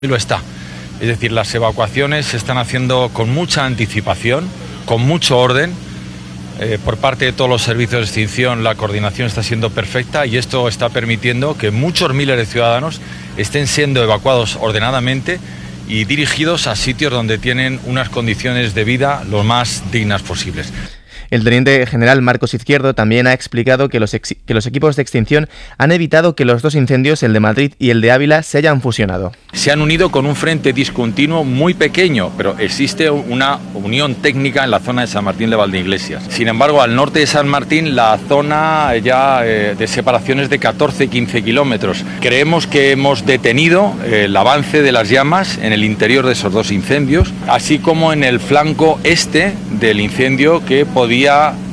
Lo está. Es decir, las evacuaciones se están haciendo con mucha anticipación, con mucho orden. Por parte de todos los servicios de extinción la coordinación está siendo perfecta y esto está permitiendo que muchos miles de ciudadanos estén siendo evacuados ordenadamente y dirigidos a sitios donde tienen unas condiciones de vida lo más dignas posibles. El teniente general Marcos Izquierdo también ha explicado que los equipos de extinción han evitado que los dos incendios, el de Madrid y el de Ávila, se hayan fusionado. Se han unido con un frente discontinuo muy pequeño, pero existe una unión técnica en la zona de San Martín de Valdeiglesias. Sin embargo, al norte de San Martín, la zona ya de separación es de 14-15 kilómetros. Creemos que hemos detenido el avance de las llamas en el interior de esos dos incendios, así como en el flanco este del incendio que podía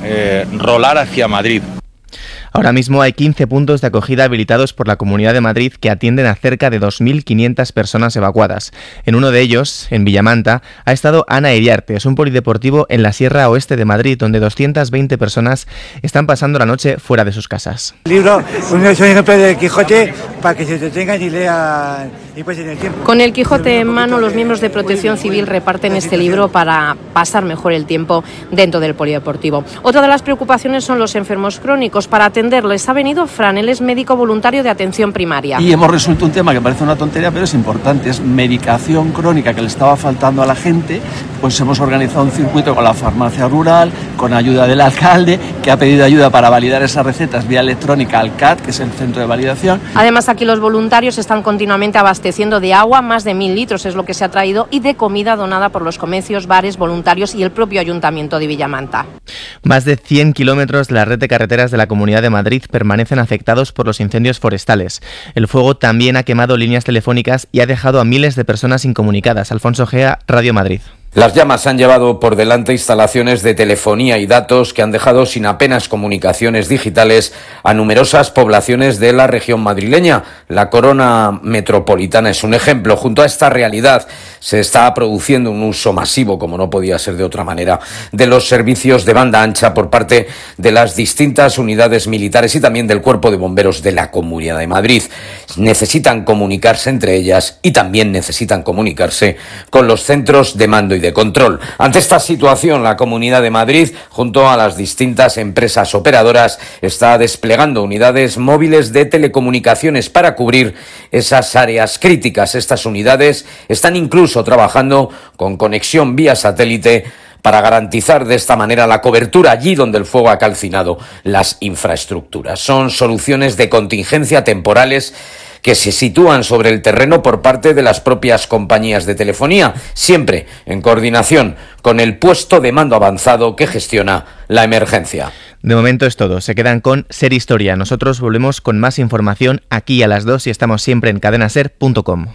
rolar hacia Madrid. Ahora mismo hay 15 puntos de acogida habilitados por la Comunidad de Madrid que atienden a cerca de 2.500 personas evacuadas. En uno de ellos, en Villamanta, ha estado Ana Iriarte. Es un polideportivo en la Sierra Oeste de Madrid, donde 220 personas están pasando la noche fuera de sus casas. El libro es un ejemplo del Quijote para que se entretengan y lean y pasen el tiempo. Con el Quijote en mano, los miembros de Protección Civil reparten este libro para pasar mejor el tiempo dentro del polideportivo. Otra de las preocupaciones son los enfermos crónicos. Para atenderles ha venido Fran, él es médico voluntario de atención primaria. Y hemos resuelto un tema que parece una tontería, pero es importante, es medicación crónica que le estaba faltando a la gente. Pues hemos organizado un circuito con la farmacia rural, con ayuda del alcalde, que ha pedido ayuda para validar esas recetas vía electrónica al CAT, que es el centro de validación. Además, aquí los voluntarios están continuamente abasteciendo de agua, más de 1.000 litros es lo que se ha traído, y de comida donada por los comercios, bares, voluntarios y el propio Ayuntamiento de Villamanta. Más de 100 kilómetros de la red de carreteras de la Comunidad de Madrid permanecen afectados por los incendios forestales. El fuego también ha quemado líneas telefónicas y ha dejado a miles de personas incomunicadas. Alfonso Gea, Radio Madrid. Las llamas han llevado por delante instalaciones de telefonía y datos que han dejado sin apenas comunicaciones digitales a numerosas poblaciones de la región madrileña. La corona metropolitana es un ejemplo. Junto a esta realidad se está produciendo un uso masivo, como no podía ser de otra manera, de los servicios de banda ancha por parte de las distintas unidades militares y también del Cuerpo de Bomberos de la Comunidad de Madrid. Necesitan comunicarse entre ellas y también necesitan comunicarse con los centros de mando y de control. Ante esta situación, la Comunidad de Madrid, junto a las distintas empresas operadoras, está desplegando unidades móviles de telecomunicaciones para cubrir esas áreas críticas. Estas unidades están incluso trabajando con conexión vía satélite para garantizar de esta manera la cobertura allí donde el fuego ha calcinado las infraestructuras. Son soluciones de contingencia temporales que se sitúan sobre el terreno por parte de las propias compañías de telefonía, siempre en coordinación con el puesto de mando avanzado que gestiona la emergencia. De momento es todo. Se quedan con Ser Historia. Nosotros volvemos con más información aquí a las 2 y estamos siempre en cadenaser.com.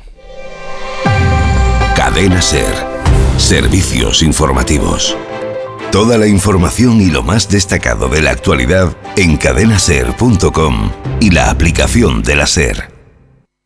Cadena Ser. Servicios informativos. Toda la información y lo más destacado de la actualidad en cadenaser.com y la aplicación de la SER.